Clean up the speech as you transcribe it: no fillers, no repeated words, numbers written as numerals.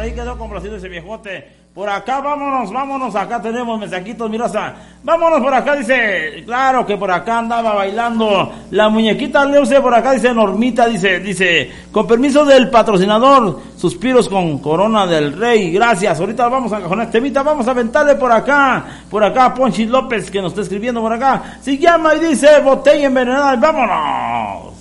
ahí quedó complacido ese viejote. Por acá, vámonos, acá tenemos mensajitos, mi raza. Vámonos por acá, dice, claro que por acá andaba bailando la muñequita Leuce, por acá dice Normita, dice, con permiso del patrocinador, suspiros con Corona del Rey, gracias. Ahorita vamos a con este temita, vamos a aventarle por acá, Ponchi López, que nos está escribiendo por acá. Se llama y dice, botella envenenada, vámonos.